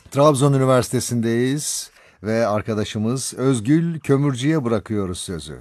Trabzon Üniversitesi'ndeyiz ve arkadaşımız Özgül Kömürcü'ye bırakıyoruz sözü.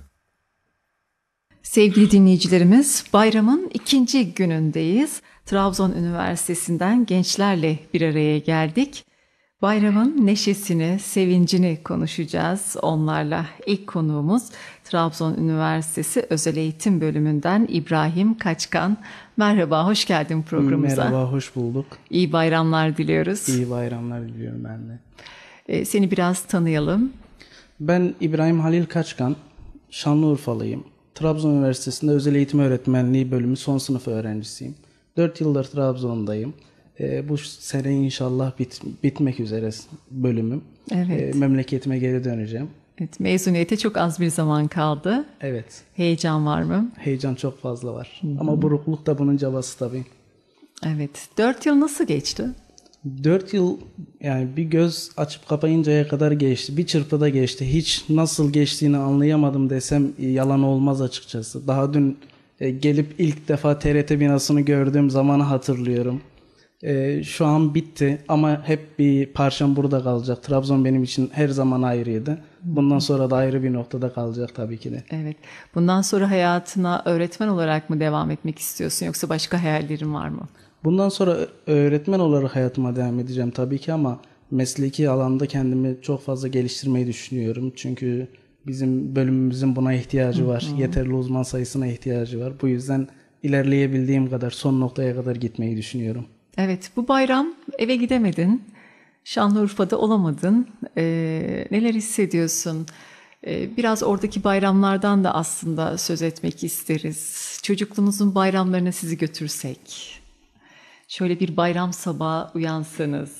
Sevgili dinleyicilerimiz, bayramın ikinci günündeyiz. Trabzon Üniversitesi'nden gençlerle bir araya geldik. Bayramın neşesini, sevincini konuşacağız onlarla. İlk konuğumuz Trabzon Üniversitesi Özel Eğitim Bölümünden İbrahim Kaçkan. Merhaba, hoş geldin programımıza. Merhaba, hoş bulduk. İyi bayramlar diliyoruz. İyi bayramlar diliyorum ben de. Seni biraz tanıyalım. Ben İbrahim Halil Kaçkan, Şanlıurfalıyım. Trabzon Üniversitesi'nde Özel Eğitim Öğretmenliği bölümü son sınıf öğrencisiyim. 4 yıldır Trabzon'dayım. Bu sene inşallah bitmek üzere bölümüm. Evet. Memleketime geri döneceğim. Evet, mezuniyete çok az bir zaman kaldı. Evet. Heyecan var mı? Heyecan çok fazla var. Ama burukluk da bunun cabası tabii. Evet. 4 yıl nasıl geçti? 4 yıl yani bir göz açıp kapayıncaya kadar geçti. Bir çırpıda geçti. Hiç nasıl geçtiğini anlayamadım desem yalan olmaz açıkçası. Daha dün gelip ilk defa TRT binasını gördüğüm zamanı hatırlıyorum. Şu an bitti ama hep bir parçam burada kalacak. Trabzon benim için her zaman ayrıydı. Bundan sonra da ayrı bir noktada kalacak tabii ki de. Evet. Bundan sonra hayatına öğretmen olarak mı devam etmek istiyorsun yoksa başka hayallerin var mı? Bundan sonra öğretmen olarak hayatıma devam edeceğim tabii ki ama mesleki alanda kendimi çok fazla geliştirmeyi düşünüyorum. Çünkü bizim bölümümüzün buna ihtiyacı var. Yeterli uzman sayısına ihtiyacı var. Bu yüzden ilerleyebildiğim kadar son noktaya kadar gitmeyi düşünüyorum. Evet, bu bayram eve gidemedin. Şanlıurfa'da olamadın. Neler hissediyorsun? Biraz oradaki bayramlardan da aslında söz etmek isteriz. Çocukluğunuzun bayramlarına sizi götürsek. Şöyle bir bayram sabahı uyansanız.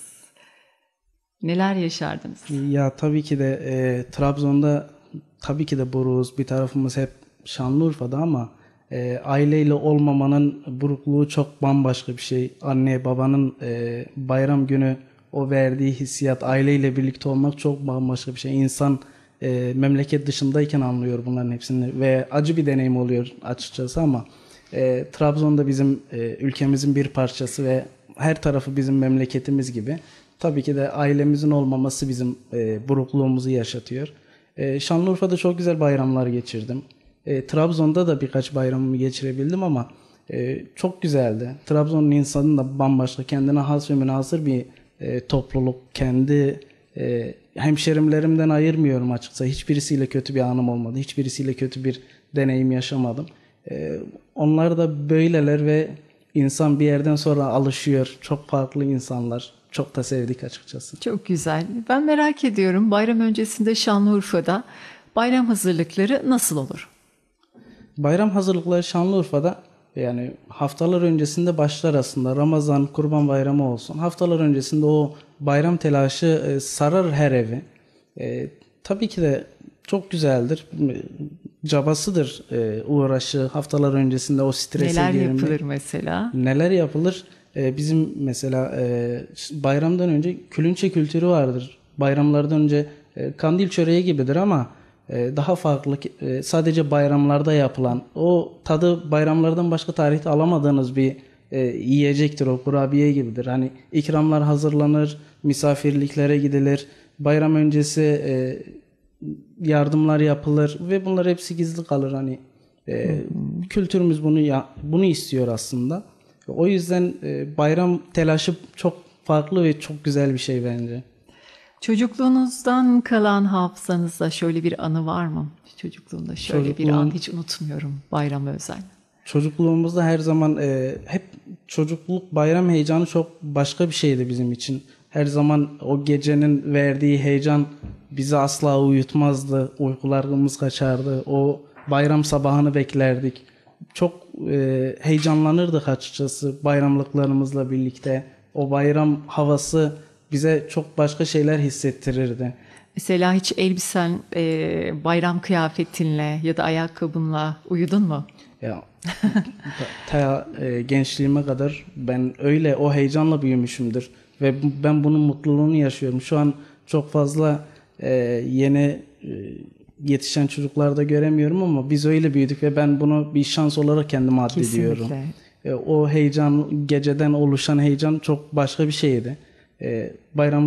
Neler yaşardınız? Ya tabii ki de Trabzon'da tabii ki de buruz. Bir tarafımız hep Şanlıurfa'da ama aileyle olmamanın burukluğu çok bambaşka bir şey. Anne babanın bayram günü o verdiği hissiyat, aileyle birlikte olmak çok bambaşka bir şey. İnsan memleket dışındayken anlıyor bunların hepsini ve acı bir deneyim oluyor açıkçası ama Trabzon'da bizim ülkemizin bir parçası ve her tarafı bizim memleketimiz gibi. Tabii ki de ailemizin olmaması bizim burukluğumuzu yaşatıyor. Şanlıurfa'da çok güzel bayramlar geçirdim. Trabzon'da da birkaç bayramımı geçirebildim ama çok güzeldi. Trabzon'un insanı da bambaşka, kendine has ve münhasır bir topluluk. Kendi hemşerimlerimden ayırmıyorum açıkçası. Hiçbirisiyle kötü bir anım olmadı. Hiçbirisiyle kötü bir deneyim yaşamadım. Onlar da böyleler ve insan bir yerden sonra alışıyor. Çok farklı insanlar. Çok da sevdik açıkçası. Çok güzel. Ben merak ediyorum, bayram öncesinde Şanlıurfa'da bayram hazırlıkları nasıl olur? Bayram hazırlıkları Şanlıurfa'da yani haftalar öncesinde başlar aslında. Ramazan, Kurban Bayramı olsun. Haftalar öncesinde o bayram telaşı sarar her evi. Tabii ki de çok güzeldir. Cabasıdır uğraşı. Haftalar öncesinde o strese Neler girmek. yapılır mesela? Neler yapılır? Bizim mesela bayramdan önce külünçe kültürü vardır. Bayramlardan önce kandil çöreği gibidir ama daha farklı sadece bayramlarda yapılan o tadı bayramlardan başka tarihte alamadığınız bir yiyecektir, o kurabiye gibidir. Hani ikramlar hazırlanır, misafirliklere gidilir, bayram öncesi yardımlar yapılır ve bunlar hepsi gizli kalır. Hani kültürümüz bunu istiyor aslında. O yüzden bayram telaşı çok farklı ve çok güzel bir şey bence. Çocukluğunuzdan kalan hafızanızda şöyle bir anı var mı? Çocukluğumda şöyle bir an hiç unutmuyorum, bayrama özel. Çocukluğumuzda her zaman hep çocukluk bayram heyecanı çok başka bir şeydi bizim için. Her zaman o gecenin verdiği heyecan bizi asla uyutmazdı. Uykularımız kaçardı. O bayram sabahını beklerdik. Çok heyecanlanırdık açıkçası bayramlıklarımızla birlikte. O bayram havası bize çok başka şeyler hissettirirdi. Mesela hiç elbisen bayram kıyafetinle ya da ayakkabınla uyudun mu? Ya gençliğime kadar ben öyle o heyecanla büyümüşümdür ve ben bunun mutluluğunu yaşıyorum. Şu an çok fazla yeni yetişen çocuklarda göremiyorum ama biz öyle büyüdük ve ben bunu bir şans olarak kendime addediyorum. O heyecan, geceden oluşan heyecan çok başka bir şeydi. Bayram